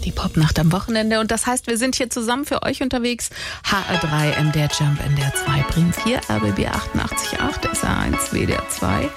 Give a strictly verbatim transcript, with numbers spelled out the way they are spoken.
Die Popnacht am Wochenende. Und das heißt, wir sind hier zusammen für euch unterwegs. H R drei, M D R Jump, N D R zwei, Bremen vier, R B B achtundachtzig Komma acht, S R eins, W D R zwei.